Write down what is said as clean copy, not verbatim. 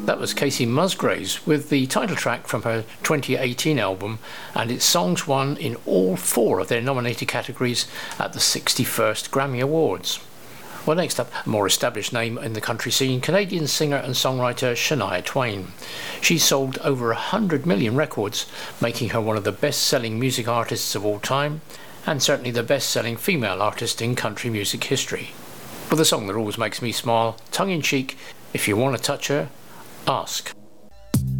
That was Casey Musgraves with the title track from her 2018 album, and its songs won in all 4 of their nominated categories at the 61st Grammy Awards. Well, next up, a more established name in the country scene, Canadian singer and songwriter Shania Twain. She sold over 100 million records, making her one of the best-selling music artists of all time, and certainly the best-selling female artist in country music history. With a song that always makes me smile, tongue-in-cheek, If You Want to Touch Her, Ask.